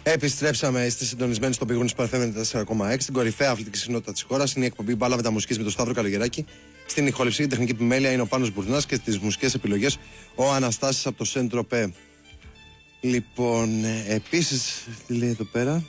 Επιστρέψαμε, είστε συντονισμένοι στον πηγούνι Παρθένου 4,6, την κορυφαία αθλητική συχνότητα της χώρας. Είναι η εκπομπή Μπάλα Μεταμουσικής με τον Σταύρο Καλογεράκη. Στην ηχοληψία και τεχνική επιμέλεια είναι ο Πάνος Μπουρνάς και στις μουσικές επιλογές ο Αναστάσης από το Σεντροπέ. Λοιπόν, επίσης, τι λέει εδώ πέρα.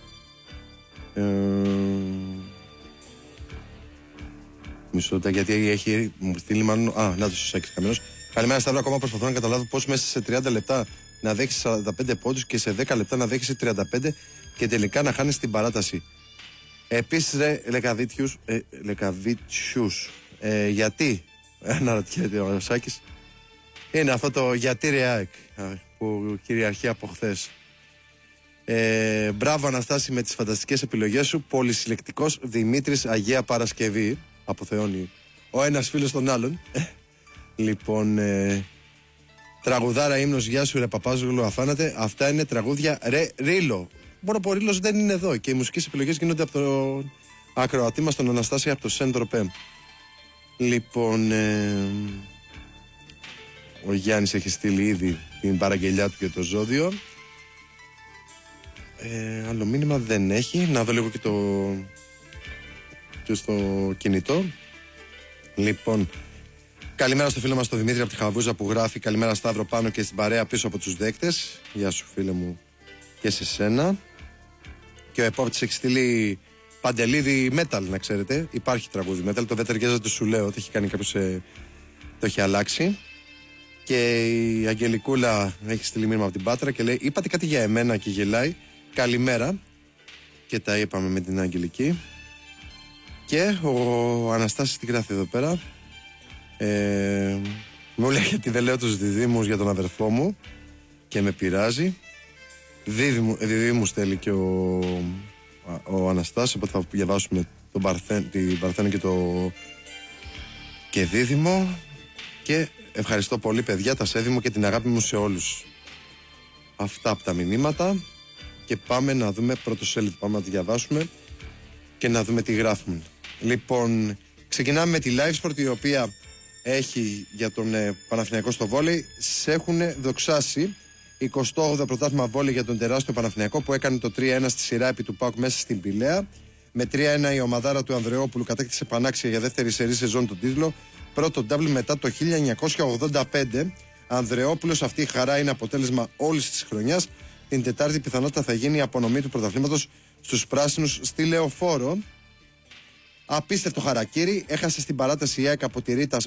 Μισό λεπτό, γιατί έχει μου στείλει μάλλον. Να το σωσάξει καμένος. Καλημέρα, Σταύρο. Ακόμα προσπαθώ να καταλάβω πώς μέσα σε 30 λεπτά να δέχεις 45 πόντους και σε 10 λεπτά να δέχεις 35 και τελικά να χάνεις την παράταση. Επίσης, ρε Λεκαβίτσιους, γιατί, αναρωτιέται ο Σάκης, είναι αυτό το γιατί ρε ΑΕΚ που κυριαρχεί από χθες. Μπράβο Αναστάση με τις φανταστικές επιλογές σου. Πολυσυλλεκτικός Δημήτρης Αγία Παρασκευή. Αποθεώνει ο ένας φίλος τον άλλον. Λοιπόν, τραγουδάρα ύμνος, γεια σου ρε Παπάζογλου αφάνατε. Αυτά είναι τραγούδια ρε Ρίλο. Μόνο που ο Ρίλος δεν είναι εδώ και οι μουσικές επιλογές γίνονται από τον ακροατή μας τον Αναστάση από το Σεντροπέ. Λοιπόν, ο Γιάννης έχει στείλει ήδη την παραγγελιά του για το ζώδιο. Άλλο μήνυμα δεν έχει. Να δω λίγο και στο κινητό. Λοιπόν, καλημέρα στο φίλο μας τον Δημήτρη από τη Χαβούζα που γράφει καλημέρα Σταύρο πάνω και στην παρέα πίσω από τους δέκτες. Γεια σου φίλε μου και σε σένα. Και ο επόπτης έχει στείλει Παντελίδη metal, να ξέρετε. Υπάρχει τραγούδι metal, το δεν ταιριάζει του σου λέω ότι έχει κάνει κάποιος, το έχει αλλάξει. Και η Αγγελικούλα έχει στείλει μήνυμα από την Πάτρα και λέει είπατε κάτι για εμένα και γελάει. Καλημέρα. Και τα είπαμε με την Αγγελική. Και ο Αναστάσης τι γράφει εδώ πέρα. Μου λέει γιατί δεν λέω τους διδήμους για τον αδερφό μου και με πειράζει. Διδήμους θέλει και ο Αναστάσης, οπότε θα διαβάσουμε την Παρθένο και δίδυμο. Και ευχαριστώ πολύ παιδιά, τα σέβημο και την αγάπη μου σε όλους. Αυτά από τα μηνύματα. Και πάμε να δούμε πρώτο σέλιδο, πάμε να τη διαβάσουμε και να δούμε τι γράφουμε. Λοιπόν, ξεκινάμε με τη Livesport, η οποία έχει για τον Παναθηναϊκό στο βόλεϊ. Σε έχουν δοξάσει 28ο πρωτάθλημα βόλεϊ για τον τεράστιο Παναθηναϊκό που έκανε το 3-1 στη σειρά επί του ΠΑΟΚ μέσα στην Πηλαία. Με 3-1 η ομαδάρα του Ανδρεόπουλου κατέκτησε πανάξια για δεύτερη σερί σεζόν τον τίτλο. Πρώτο double μετά το 1985. Ανδρεόπουλος, αυτή η χαρά είναι αποτέλεσμα όλης της χρονιάς. Την Τετάρτη πιθανότητα θα γίνει η απονομή του πρωταθλήματος στους πράσινους στη Λεωφόρο. Απίστευτο χαρακτήρι. Έχασε στην παράταση η ΑΕΚ από τη Ρήτας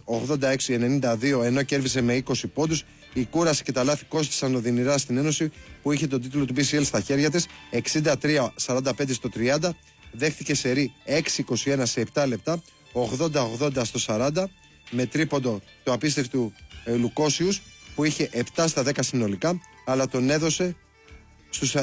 86-92 ενώ κέρδισε με 20 πόντους. Η κούραση και τα λάθη κόστησαν οδυνηρά στην Ένωση που είχε τον τίτλο του BCL στα χέρια της. 63-45 στο 30. Δέχτηκε σερί 6-21 σε 7 λεπτά. 80-80 στο 40. Με τρίποντο του απίστευτου Λουκόσιους που είχε 7 στα 10 συνολικά. Αλλά τον έδωσε στους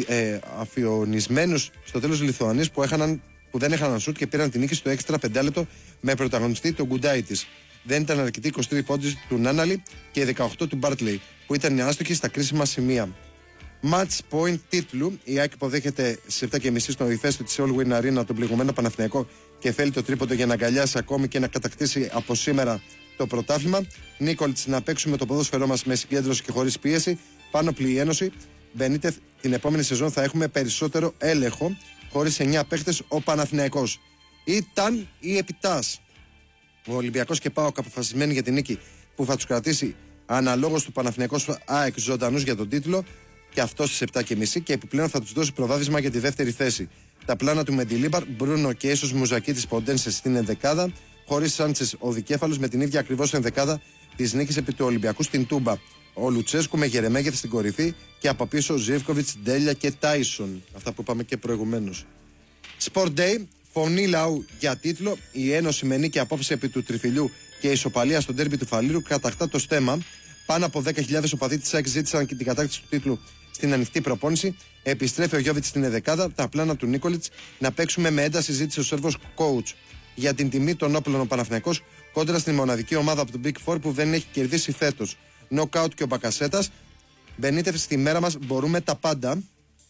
αφιονισμένους στο τέλος Λιθουανίες που δεν έχαναν σουτ και πήραν την νίκη στο έξτρα 5 λεπτό με πρωταγωνιστή τον Γκουντάιτης. Δεν ήταν αρκετοί 23 πόντους του Νάναλη και 18 του Μπάρτλεϊ που ήταν άστοχοι στα κρίσιμα σημεία. Match point τίτλου. Η ΑΕΚ υποδέχεται στις 7.30 στον ηφαίστειο της All Win Arena τον πληγωμένο Παναθηναϊκό και θέλει το τρίποντο για να αγκαλιάσει ακόμη και να κατακτήσει από σήμερα το πρωτάθλημα. Νίκολιτς να παίξουμε το ποδόσφαιρό μας με συγκέντρωση και χωρίς πίεση. Πάνω πλή Ένωση. Μπενίτεθ, την επόμενη σεζόν θα έχουμε περισσότερο έλεγχο. Χωρίς 9 παίχτες ο Παναθηναϊκός. Ήταν η επιτάς. Ο Ολυμπιακός και ΠΑΟΚ αποφασισμένοι για την νίκη που θα τους κρατήσει αναλόγως του Παναθηναϊκός ΑΕΚ ζωντανούς για τον τίτλο και αυτό στις 7.30 και επιπλέον θα τους δώσει προβάδισμα για τη δεύτερη θέση. Τα πλάνα του Μεντιλίμπαρ, Μπρούνο και ίσως Μουζακίτης Ποντένσε στην ενδεκάδα, χωρίς Σάντσες ο Δικέφαλος με την ίδια ακριβώς ενδεκάδα της νίκης επί του Ολυμπιακού στην Τούμπα. Ο Λουτσέσκου με Γερεμέγεφ στην κορυφή και από πίσω Ζίβκοβιτς, Ντέλια και Τάισον. Αυτά που είπαμε και προηγουμένως. Sport Day, φωνή λαού για τίτλο. Η Ένωση με νίκη απόψε επί του Τριφυλιού και η ισοπαλία στο ντέρμπι του Φαλήρου κατακτά το στέμμα. Πάνω από 10.000 οπαδοί της ΑΕΚ ζήτησαν και την κατάκτηση του τίτλου στην ανοιχτή προπόνηση. Επιστρέφει ο Γιώβιτς στην εδεκάδα. Τα πλάνα του Νίκολιτς να παίξουμε με ένταση ζήτησε ο Σέρβος coach. Για την τιμή των όπλων ο Παναθηναϊκός κόντρα στην μοναδική ομάδα από το Big Four που δεν έχει κερδίσει φέτος. Νοκάουτ και ο Μπακασέτας. Μπενίτεφ στη μέρα μας μπορούμε τα πάντα.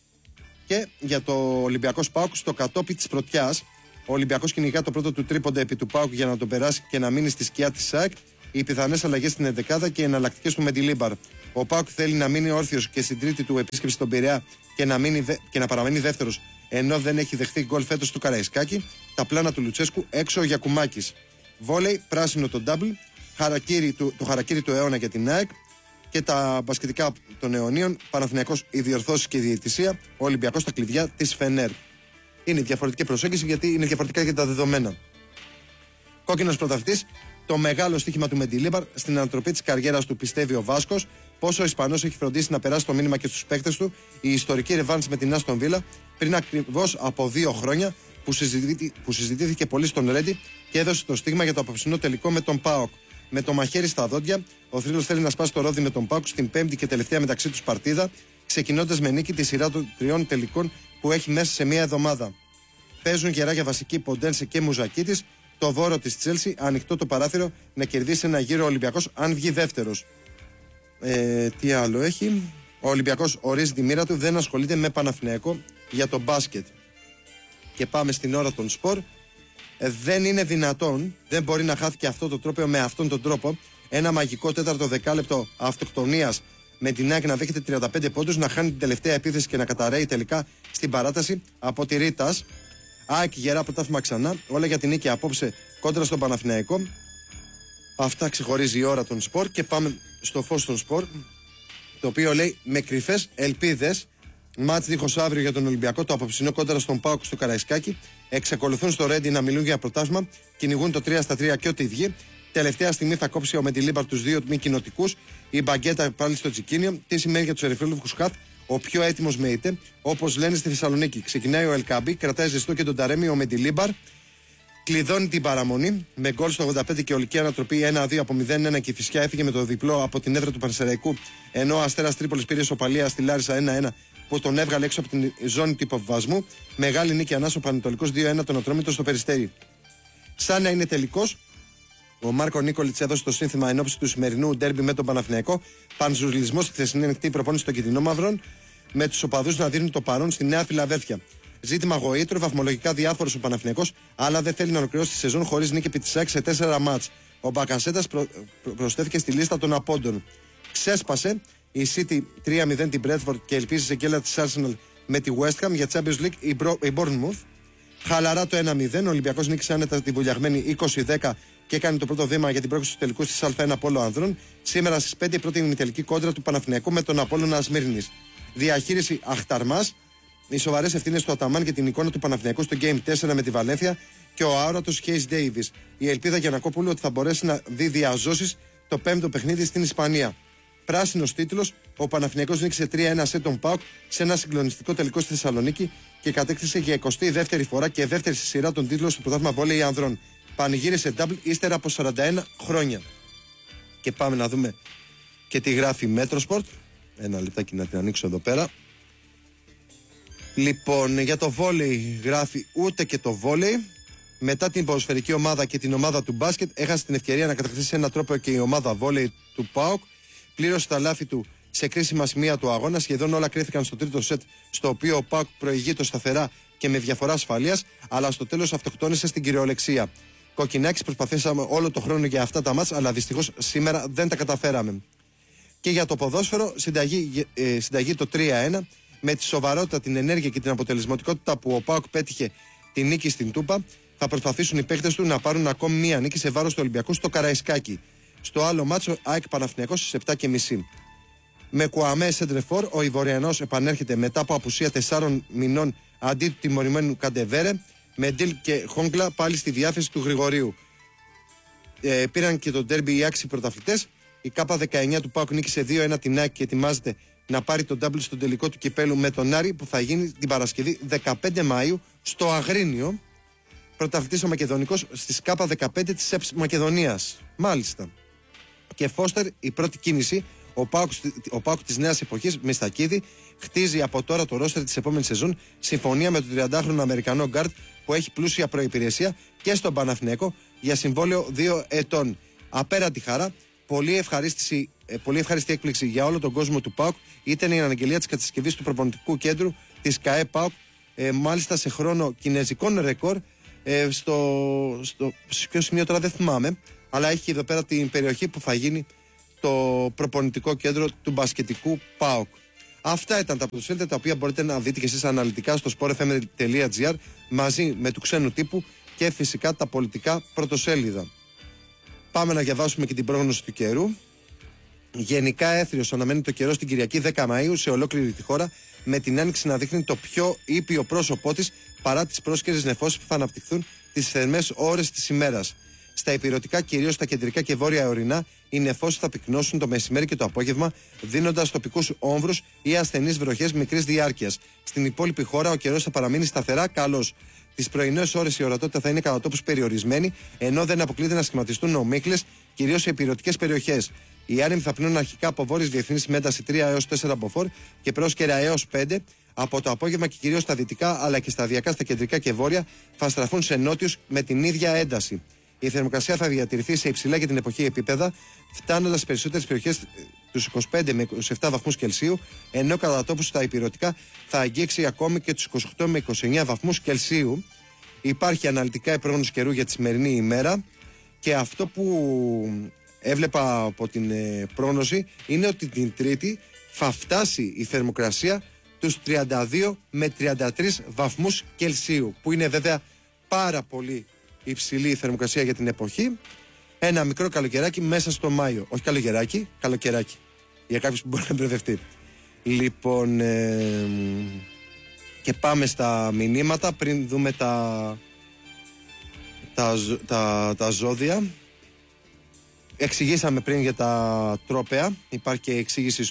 Και για το Ολυμπιακό ΠΑΟΚ στο κατόπι της πρωτιάς. Ο Ολυμπιακός κυνηγά το πρώτο του τρίποντα επί του ΠΑΟΚ για να τον περάσει και να μείνει στη σκιά της ΑΕΚ. Οι πιθανές αλλαγές στην ενδεκάδα και οι εναλλακτικές του Μεντιλίμπαρ. Ο ΠΑΟΚ θέλει να μείνει όρθιος και στην τρίτη του επίσκεψη στον Πειραιά και να παραμένει δεύτερος, ενώ δεν έχει δεχθεί γκολ φέτος του Καραϊσκάκη. Τα πλάνα του Λουτσέσκου, έξω ο Γιακουμάκης. Βόλεϊ, πράσινο το double, το χαρακίρι του αιώνα για την ΑΕΚ και τα μπασκετικά των αιωνίων. Παναθηναϊκός οι διορθώσεις και η διαιτησία, ο Ολυμπιακός τα κλειδιά της Φενέρ. Είναι διαφορετική προσέγγιση γιατί είναι διαφορετικά και τα δεδομένα. Κόκκινος πρωταθλητής, το μεγάλο στοίχημα του Μεντιλίμπαρ στην ανατροπή της καριέρας του, πιστεύει ο Βάσκος. Πόσο ο Ισπανός έχει φροντίσει να περάσει το μήνυμα και στους παίκτες του. Η ιστορική ρεβάνς με την Άστον Βίλα πριν ακριβώς από 2 χρόνια που συζητήθηκε πολύ στον Ρέντι και έδωσε το στίγμα για το απόψινό τελικό με τον ΠΑΟΚ. Με το μαχαίρι στα δόντια, ο θρύλος θέλει να σπάσει το ρόδι με τον ΠΑΟΚ στην 5η και τελευταία μεταξύ τους παρτίδα, ξεκινώντας με νίκη τη σειρά των 3 τελικών που έχει μέσα σε μία εβδομάδα. Παίζουν γεράκια βασικοί Ποντένσε και Μουζακίτης. Το δώρο της Τσέλσι, ανοιχτό το παράθυρο να κερδίσει ένα γύρο ο Ολυμπιακός αν βγει δεύτερος. Τι άλλο έχει? Ο Ολυμπιακός ορίζει τη μοίρα του, δεν ασχολείται με Παναθηναϊκό για το μπάσκετ. Και πάμε στην ώρα των σπορ. Δεν είναι δυνατόν, δεν μπορεί να χάθηκε αυτό το τρόπαιο με αυτόν τον τρόπο. Ένα μαγικό 4ο δεκάλεπτο αυτοκτονίας με την ΑΕΚ να δέχεται 35 πόντους, να χάνει την τελευταία επίθεση και να καταραίει τελικά στην παράταση από τη Ρίτας. ΑΕΚ γερά πρωτάθλημα ξανά, όλα για την νίκη απόψε κόντρα στον Παναθηναϊκό. Αυτά ξεχωρίζει η ώρα των σπορ και πάμε στο φως των σπορ, το οποίο λέει με κρυφές ελπίδες. Μάτς δίχως αύριο για τον Ολυμπιακό, το απόψινό κόντρα στον ΠΑΟΚ στο Καραϊσκάκι. Εξακολουθούν στο Ρέντι να μιλούν για πρωτάθλημα, κυνηγούν το 3-3 και ό,τι βγει. Τελευταία στιγμή θα κόψει ο Μεντιλίμπαρ τους 2 μη κοινοτικούς. Η μπαγκέτα πάλι στο Τσικίνιο. Τι σημαίνει για τους ερυφρόλευκους χαθ? Ο πιο έτοιμος με ήττε, όπως λένε στη Θεσσαλονίκη. Ξεκινάει ο Ελκάμπη, κρατάει ζεστό και τον Ταρέμι ο Μεντιλίμπαρ. Κλειδώνει την παραμονή με γκολ στο 85 και ολική ανατροπή 1-2 από 0-1 και η Φυσιά έφυγε με το διπλό από την έδρα του Πανσεραϊκού. Ενώ ο Αστέρας Τρίπολης πήρε ισοπαλία στη Λάρισα 1-1 που τον έβγαλε έξω από την ζώνη του υποβιβασμού. Μεγάλη νίκη Ανάσο Πανετολικός 2-1 τον Ατρόμητο στο Περιστέρι. Σαν να είναι τελικός, ο Μάρκο Νίκολιτς έδωσε το σύνθημα ενόψει του σημερινού ντέρμπι με τον Παναθηναϊκό. Πανζουρλισμός στη χθεσινή ανοιχτή προπόνηση των Κιτρινόμαυρων, με τους οπαδούς να δίνουν το παρόν στη Νέα Φιλαδέλφια. Ζήτημα γοήτρου, βαθμολογικά διάφορος ο Παναθηναϊκός, αλλά δεν θέλει να ολοκληρώσει τη σεζόν χωρίς νίκη επί της ΑΕΚ σε 4 μάτς. Ο Μπακασέτας προσθέθηκε στη λίστα των απόντων. Ξέσπασε η City 3-0 την Bradford και ελπίζει σε γκέλα της Arsenal με τη West Ham για Champions League η Bournemouth. Χαλαρά το 1-0. Ο Ολυμπιακός νίκησε άνετα την βουλιαγμένη 20-10 και έκανε το πρώτο βήμα για την πρόκληση του τελικού της Α1 Πόλο Ανδρών. Σήμερα στις 5 η πρώτη ημιτελική κόντρα του Παναθηναϊκού με τον Απόλλωνα Σμύρνης. Διαχείριση Αχταρμάς. Οι σοβαρές ευθύνες του Αταμάν και την εικόνα του Παναθηναϊκού στο Game 4 με τη Βαλένθια και ο αόρατος Χέις Ντέιβις. Η ελπίδα Γιαννακόπουλου ότι θα μπορέσει να δει διαζώσεις το 5ο παιχνίδι στην Ισπανία. Πράσινος τίτλος, ο Παναθηναϊκός νίκησε 3-1 σε τον ΠΑΟΚ σε ένα συγκλονιστικό τελικό στη Θεσσαλονίκη και κατέκτησε για 22η φορά και δεύτερη στη σειρά τον τίτλο στο πρωτάθλημα βόλεϊ ανδρών. Πανηγύρισε double ύστερα από 41 χρόνια. Και πάμε να δούμε και τι γράφει η Metrosport. Ένα λεπτάκι να την ανοίξω εδώ πέρα. Λοιπόν, για το βόλεϊ γράφει ούτε και το βόλεϊ. Μετά την ποδοσφαιρική ομάδα και την ομάδα του μπάσκετ, έχασε την ευκαιρία να κατακτήσει έναν τρόπο και η ομάδα βόλεϊ του ΠΑΟΚ. Πλήρωσε τα λάθη του σε κρίσιμα σημεία του αγώνα. Σχεδόν όλα κρίθηκαν στο τρίτο σετ, στο οποίο ο ΠΑΟΚ προηγείται σταθερά και με διαφορά ασφαλείας, αλλά στο τέλος αυτοκτόνησε στην κυριολεξία. Κοκκινάκης, προσπαθήσαμε όλο το χρόνο για αυτά τα μάτς, αλλά δυστυχώς σήμερα δεν τα καταφέραμε. Και για το ποδόσφαιρο, συνταγή το 3-1. Με τη σοβαρότητα, την ενέργεια και την αποτελεσματικότητα που ο ΠΑΟΚ πέτυχε τη νίκη στην Τούπα, θα προσπαθήσουν οι παίκτες του να πάρουν ακόμη μία νίκη σε βάρος του Ολυμπιακού στο Καραϊσκάκι. Στο άλλο μάτσο, ΑΕΚ Παναθηναϊκός στις 7.30. Με Κουαμέ Σεντρεφόρ, ο Ιβοριανός επανέρχεται μετά από απουσία 4 μηνών αντί του τιμωρημένου Καντεβέρε, με Ντίλ και Χόγκλα πάλι στη διάθεση του Γρηγορίου. Πήραν και τον ντέρμπι οι άξιοι πρωταθλητές. Η K19 του ΠΑΟΚ νίκησε 2-1 την ΑΕΚ και ετοιμάζεται να πάρει τον double στον τελικό του κυπέλου με τον Άρη που θα γίνει την Παρασκευή 15 Μαΐου στο Αγρίνιο. Πρωταθλητής ο Μακεδονικός στις K15 της ΕΠΣ Μακεδονίας. Μάλιστα. Και Φώστερ, η πρώτη κίνηση. Ο ΠΑΟΚ της νέας εποχής, Μιστακίδη, χτίζει από τώρα το ρόστερ της επόμενης σεζόν. Συμφωνία με τον 30χρονο Αμερικανό γκάρτ που έχει πλούσια προϋπηρεσία και στον Παναθηναϊκό για συμβόλαιο 2 ετών. Απέραντη χαρά. Πολύ ευχαριστή έκπληξη για όλο τον κόσμο του ΠΑΟΚ ήταν η αναγγελία της κατασκευής του προπονητικού κέντρου της ΚΑΕ ΠΑΟΚ, μάλιστα σε χρόνο κινέζικων ρεκόρ. Στο ποιο σημείο τώρα δεν θυμάμαι, αλλά έχει εδώ πέρα την περιοχή που θα γίνει στο προπονητικό κέντρο του μπασκετικού ΠΑΟΚ. Αυτά ήταν τα πρωτοσέλιδα τα οποία μπορείτε να δείτε και εσείς αναλυτικά στο sportfm.gr μαζί με του ξένου τύπου και φυσικά τα πολιτικά πρωτοσέλιδα. Πάμε να διαβάσουμε και την πρόγνωση του καιρού. Γενικά έθριος αναμένει το καιρό στην Κυριακή 10 Μαΐου σε ολόκληρη τη χώρα, με την άνοιξη να δείχνει το πιο ήπιο πρόσωπό της παρά τις πρόσκαιρες νεφώσεις που θα αναπτυχθούν τις θερμές ώρες της ημέρας. Στα ηπειρωτικά, κυρίως στα κεντρικά και βόρεια ορεινά, οι νεφώσεις θα πυκνώσουν το μεσημέρι και το απόγευμα, δίνοντας τοπικούς όμβρους ή ασθενείς βροχές μικρής διάρκειας. Στην υπόλοιπη χώρα ο καιρός θα παραμείνει σταθερά καλός. Τις πρωινές ώρες η ορατότητα θα είναι κατά τόπους περιορισμένη, ενώ δεν αποκλείεται να σχηματιστούν ομίχλες, κυρίως σε ηπειρωτικές περιοχές. Οι άνεμοι θα πνέουν αρχικά από βόρειες διευθύνσεις με ένταση 3 έως 4 μποφόρ και πρόσκαιρα έως 5. Από το απόγευμα και κυρίως στα δυτικά αλλά και σταδιακά στα κεντρικά και βόρεια θα στραφούν σε νότιους με την ίδια ένταση. Η θερμοκρασία θα διατηρηθεί σε υψηλά για την εποχή επίπεδα, φτάνοντας στις περισσότερες περιοχές τους 25 με 27 βαθμούς Κελσίου, ενώ κατά τόπους στα ηπειρωτικά θα αγγίξει ακόμη και τους 28 με 29 βαθμούς Κελσίου. Υπάρχει αναλυτικά η πρόγνωση καιρού για τη σημερινή ημέρα και αυτό που έβλεπα από την πρόγνωση είναι ότι την Τρίτη θα φτάσει η θερμοκρασία τους 32 με 33 βαθμούς Κελσίου, που είναι βέβαια πάρα πολύ υψηλή η θερμοκρασία για την εποχή. Ένα μικρό καλοκαιράκι μέσα στο Μάιο. Όχι καλοκαιράκι, καλοκαιράκι. Για κάποιους που μπορεί να μπερδευτεί. Λοιπόν, και πάμε στα μηνύματα πριν δούμε τα ζώδια. Εξηγήσαμε πριν για τα τρόπαια. Υπάρχει και εξήγηση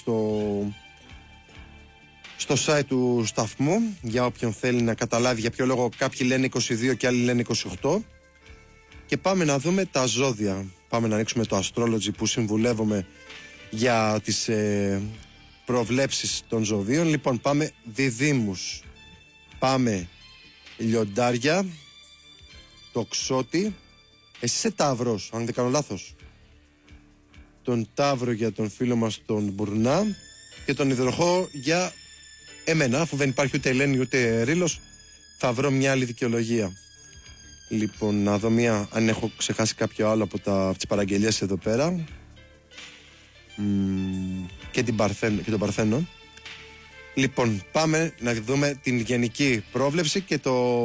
στο site του σταθμού για όποιον θέλει να καταλάβει για ποιο λόγο κάποιοι λένε 22 και άλλοι λένε 28. Και πάμε να δούμε τα ζώδια. Πάμε να ανοίξουμε το Astrology που συμβουλεύομαι για τις προβλέψεις των ζωδίων. Λοιπόν, πάμε διδύμους, πάμε λιοντάρια, τοξότη. Εσύ είσαι Ταύρος, αν δεν κάνω λάθος. Τον Ταύρο για τον φίλο μας τον Μπουρνά και τον Υδροχό για εμένα, αφού δεν υπάρχει ούτε Ελένη ούτε Ρήλος, θα βρω μια άλλη δικαιολογία. Λοιπόν, να δω αν έχω ξεχάσει κάποιο άλλο από τις παραγγελίες εδώ πέρα. Και τον Παρθένο. Λοιπόν, πάμε να δούμε την γενική πρόβλεψη και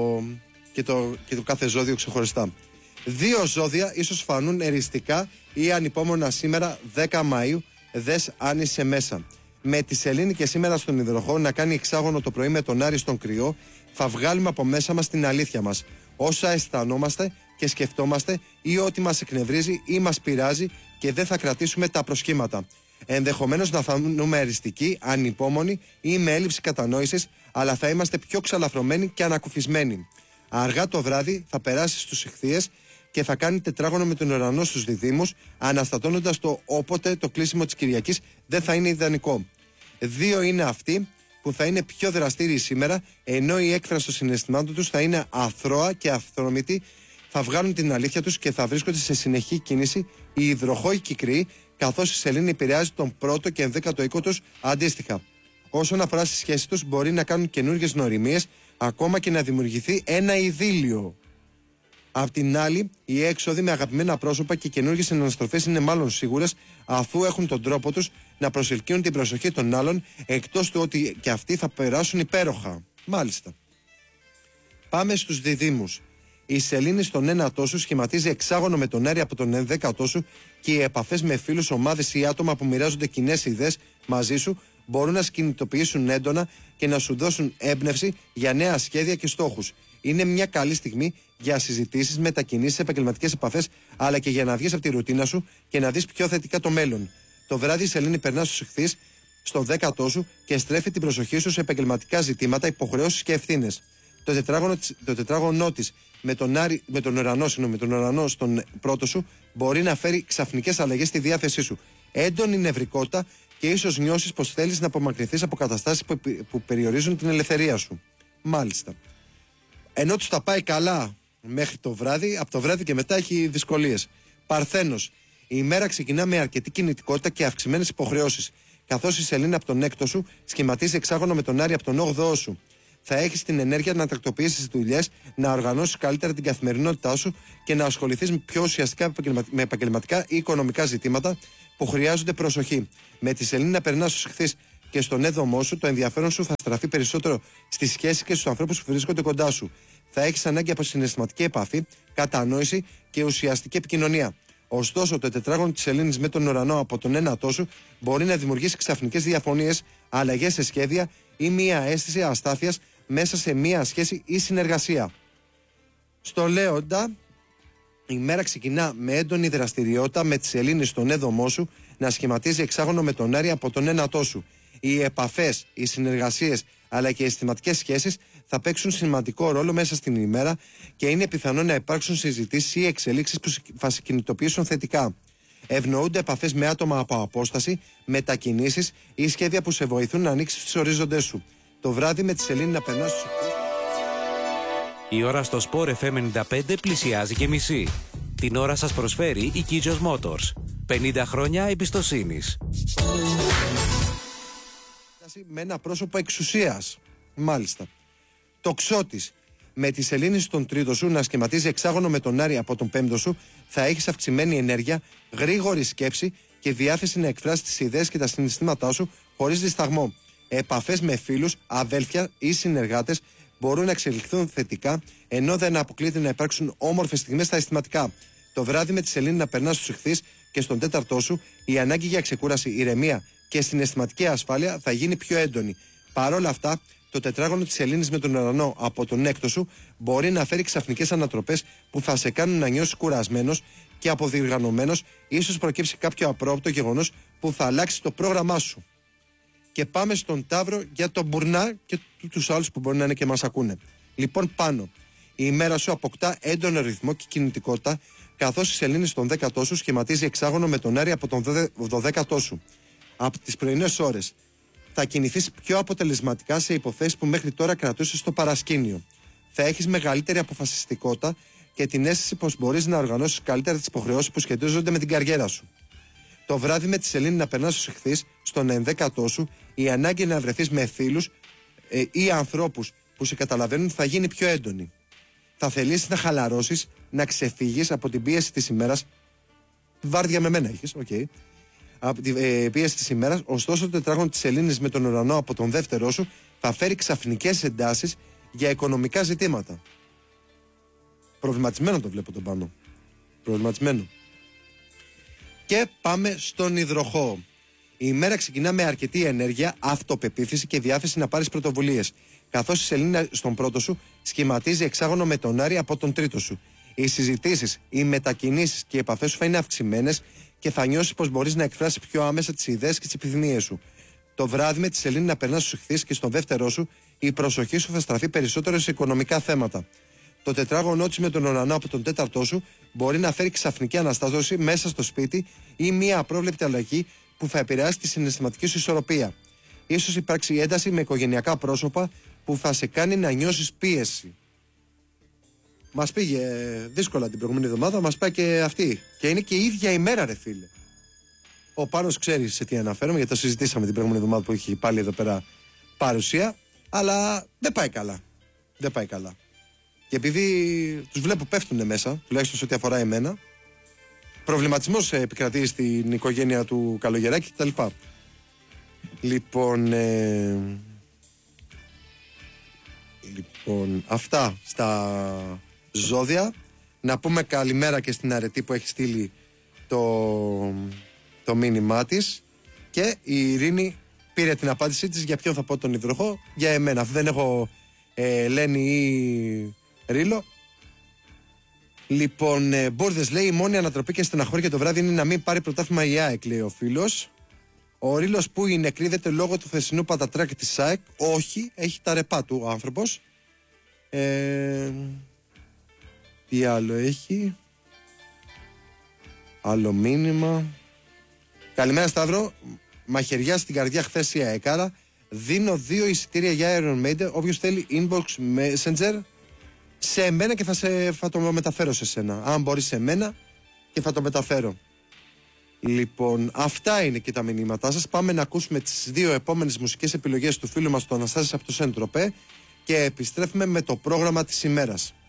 το κάθε ζώδιο ξεχωριστά. 2 ζώδια ίσως φανούν εριστικά ή ανυπόμονα σήμερα 10 Μαΐου, δες αν είσαι μέσα. Με τη Σελήνη και σήμερα στον Υδροχό να κάνει εξάγωνο το πρωί με τον Άρη στον Κρυό, θα βγάλουμε από μέσα μας την αλήθεια μας. Όσα αισθανόμαστε και σκεφτόμαστε ή ό,τι μας εκνευρίζει ή μας πειράζει, και δεν θα κρατήσουμε τα προσχήματα. Ενδεχομένως να φανούμε αριστικοί, ανυπόμονοι ή με έλλειψη κατανόησης, αλλά θα είμαστε πιο ξαλαφρωμένοι και ανακουφισμένοι. Αργά το βράδυ θα περάσει στους Ιχθύες και θα κάνει τετράγωνο με τον ουρανό στους Διδύμους, αναστατώνοντας το όποτε το κλείσιμο της Κυριακής δεν θα είναι ιδανικό. 2 είναι αυτοί που θα είναι πιο δραστήριοι σήμερα, ενώ η έκφραση των συναισθημάτων τους θα είναι αθρώα και αυθόρμητη, θα βγάλουν την αλήθεια τους και θα βρίσκονται σε συνεχή κίνηση οι υδροχόοι Κικροί, καθώς η Σελήνη επηρεάζει τον πρώτο και 11ο οίκο τους αντίστοιχα. Όσον αφορά στις σχέσεις τους, μπορεί να κάνουν καινούργιες νοημίες, ακόμα και να δημιουργηθεί ένα ειδήλιο. Απ' την άλλη, οι έξοδοι με αγαπημένα πρόσωπα και καινούργιες αναστροφές είναι μάλλον σίγουρες, αφού έχουν τον τρόπο τους να προσελκύουν την προσοχή των άλλων, εκτός του ότι και αυτοί θα περάσουν υπέροχα. Μάλιστα. Πάμε στους Διδύμους. Η Σελήνη στον 1ο σου σχηματίζει εξάγωνο με τον Άρη από τον 11ο σου, και οι επαφές με φίλους, ομάδες ή άτομα που μοιράζονται κοινές ιδέες μαζί σου μπορούν να σκηνητοποιήσουν έντονα και να σου δώσουν έμπνευση για νέα σχέδια και στόχους. Είναι μια καλή στιγμή για συζητήσεις, μετακινήσεις, επαγγελματικές επαφές, αλλά και για να βγεις από τη ρουτίνα σου και να δεις πιο θετικά το μέλλον. Το βράδυ η Σελήνη περνά στους Ιχθύες στο 10ο σου και στρέφει την προσοχή σου σε επαγγελματικά ζητήματα, υποχρεώσεις και ευθύνες. Το τετράγωνό της με τον ουρανό στον πρώτο σου μπορεί να φέρει ξαφνικές αλλαγές στη διάθεσή σου. Έντονη νευρικότητα και ίσως νιώσεις πως θέλεις να απομακρυνθείς από καταστάσεις που περιορίζουν την ελευθερία σου. Μάλιστα. Ενώ τους τα πάει καλά μέχρι το βράδυ, από το βράδυ και μετά έχει δυσκολίες. Παρθένος. Η ημέρα ξεκινά με αρκετή κινητικότητα και αυξημένες υποχρεώσεις. Καθώς η Σελήνη από τον 6ο σου σχηματίζει εξάγωνο με τον Άρη από τον 8ο σου. Θα έχεις την ενέργεια να τακτοποιήσεις τις δουλειές, να οργανώσεις καλύτερα την καθημερινότητά σου και να ασχοληθείς πιο ουσιαστικά με επαγγελματικά ή οικονομικά ζητήματα, που χρειάζονται προσοχή. Με τη σελήνη να περνά στου ηχθείς και στον έδωμό σου, το ενδιαφέρον σου θα στραφεί περισσότερο στη σχέση και στους ανθρώπους που βρίσκονται κοντά σου. Θα έχεις ανάγκη από συναισθηματική επαφή, κατανόηση και ουσιαστική επικοινωνία. Ωστόσο, το τετράγωνο της σελήνης με τον ουρανό από τον ένατό σου μπορεί να δημιουργήσει ξαφνικές διαφωνίες, αλλαγές σε σχέδια ή μία αίσθηση αστάθειας μέσα σε μία σχέση ή συνεργασία. Στο Λέοντα, η μέρα ξεκινά με έντονη δραστηριότητα με τη σελήνη στον έδωμό σου να σχηματίζει εξάγωνο με τον Άρη από τον ένατό σου. Οι επαφές, οι συνεργασίες αλλά και οι αισθηματικές σχέσεις θα παίξουν σημαντικό ρόλο μέσα στην ημέρα και είναι πιθανό να υπάρξουν συζητήσεις ή εξελίξεις που θα σε κινητοποιήσουν θετικά. Ευνοούνται επαφές με άτομα από απόσταση, μετακινήσεις ή σχέδια που σε βοηθούν να ανοίξεις τους ορίζοντες σου. Το βράδυ με τη σελήνη να περνάς στους ηχθείς. Η ώρα στο Sport FM 95 πλησιάζει και μισή. Την ώρα σας προσφέρει η Kijos Motors. 50 χρόνια εμπιστοσύνης. Με ένα πρόσωπο εξουσίας. Μάλιστα. Τοξότης. Με τη σελήνη στον τρίτο σου να σχηματίζει εξάγωνο με τον Άρη από τον πέμπτο σου, θα έχεις αυξημένη ενέργεια, γρήγορη σκέψη και διάθεση να εκφράσεις τις ιδέες και τα συναισθήματά σου χωρίς δισταγμό. Επαφές με φίλους, αδέλφια ή συνεργάτες μπορούν να εξελιχθούν θετικά, ενώ δεν αποκλείεται να υπάρξουν όμορφες στιγμές στα αισθηματικά. Το βράδυ με τη σελήνη να περνάς στους ηχθείς και στον τέταρτό σου, η ανάγκη για ξεκούραση, ηρεμία και συναισθηματική ασφάλεια θα γίνει πιο έντονη. Παρ' όλα αυτά, το τετράγωνο της σελήνης με τον ουρανό από τον έκτο σου μπορεί να φέρει ξαφνικές ανατροπές που θα σε κάνουν να νιώσεις κουρασμένος και αποδιοργανωμένος, ίσως προκύψει κάποιο απρόοπτο γεγονός που θα αλλάξει το πρόγραμμά σου. Και πάμε στον Ταύρο για τον Μπουρνά και τους άλλους που μπορεί να είναι και μας ακούνε. Λοιπόν, πάνω. Η ημέρα σου αποκτά έντονο ρυθμό και κινητικότητα, καθώς η σελήνη στον 10ο σου σχηματίζει εξάγωνο με τον Άρη από τον 12ο σου. Από τις πρωινές ώρες θα κινηθείς πιο αποτελεσματικά σε υποθέσεις που μέχρι τώρα κρατούσες στο παρασκήνιο. Θα έχεις μεγαλύτερη αποφασιστικότητα και την αίσθηση πως μπορείς να οργανώσεις καλύτερα τις υποχρεώσεις που σχετίζονται με την καριέρα σου. Το βράδυ με τη σελήνη να περνάς στους ηχθείς, στον 11ο σου, η ανάγκη να βρεθείς με φίλους ή ανθρώπους που σε καταλαβαίνουν θα γίνει πιο έντονη. Θα θελήσεις να χαλαρώσεις, να ξεφύγεις από την πίεση της ημέρας. Βάρδια με μένα έχεις, οκ. Από την πίεση της ημέρας, ωστόσο το τετράγωνο της σελήνης με τον ουρανό από τον δεύτερό σου θα φέρει ξαφνικές εντάσεις για οικονομικά ζητήματα. Προβληματισμένο το βλέπω τον πάνω. Προβληματισμένο. Και πάμε στον υδροχόο. Η ημέρα ξεκινά με αρκετή ενέργεια, αυτοπεποίθηση και διάθεση να πάρεις πρωτοβουλίες. Καθώς η σελήνη στον πρώτο σου σχηματίζει εξάγωνο με τον Άρη από τον τρίτο σου. Οι συζητήσεις, οι μετακινήσεις και οι επαφές σου θα είναι αυξημένες και θα νιώσεις πως μπορείς να εκφράσεις πιο άμεσα τις ιδέες και τις επιθυμίες σου. Το βράδυ με τη σελήνη να περνάς στους ηχθείς και στον δεύτερό σου, η προσοχή σου θα στραφεί περισσότερο σε οικονομικά θέματα. Το τετράγωνο της με τον ουρανό από τον τέταρτό σου μπορεί να φέρει ξαφνική αναστάτωση μέσα στο σπίτι ή μία απρόβλεπτη αλλαγή που θα επηρεάσει τη συναισθηματική σου ισορροπία. Ίσως υπάρξει ένταση με οικογενειακά πρόσωπα που θα σε κάνει να νιώσεις πίεση. Μας πήγε δύσκολα την προηγούμενη εβδομάδα, μας πάει και αυτή. Και είναι και η ίδια ημέρα, ρε φίλε. Ο Πάνος ξέρει σε τι αναφέρομαι, γιατί το συζητήσαμε την προηγούμενη εβδομάδα που έχει πάλι εδώ πέρα παρουσία. Αλλά δεν πάει καλά. Δεν πάει καλά. Και επειδή τους βλέπω πέφτουνε μέσα, τουλάχιστον σε ό,τι αφορά εμένα, προβληματισμός επικρατεί στην οικογένεια του Καλογεράκη κτλ. Λοιπόν, αυτά στα ζώδια. Να πούμε καλημέρα και στην Αρετή που έχει στείλει το μήνυμά της. Και η Ειρήνη πήρε την απάντησή της. Για ποιον θα πω τον υδροχό? Για εμένα. Δεν έχω Ελένη ή Ρήλο. Λοιπόν, Μπούρδες λέει: η μόνη ανατροπή και στεναχώρια το βράδυ είναι να μην πάρει πρωτάθλημα η ΑΕΚ, λέει ο φίλος. Ο Ρήλος που είναι, κρύβεται λόγω του χθεσινού πατατράκη της ΑΕΚ? Όχι, έχει τα ρεπά του ο άνθρωπος. Τι άλλο έχει? Άλλο μήνυμα. Καλημέρα Σταύρο. Μαχαιριά στην καρδιά χθες η ΑΕΚΑΡΑ. Δίνω 2 εισιτήρια για Iron Maiden. Όποιος θέλει inbox messenger σε μένα και θα το μεταφέρω σε σένα. Αν μπορείς σε μένα και θα το μεταφέρω. Λοιπόν, αυτά είναι και τα μηνύματά σας. Πάμε να ακούσουμε τις 2 επόμενες μουσικές επιλογές του φίλου μας του Αναστάσης από το Σεντροπέ και επιστρέφουμε με το πρόγραμμα της ημέρας.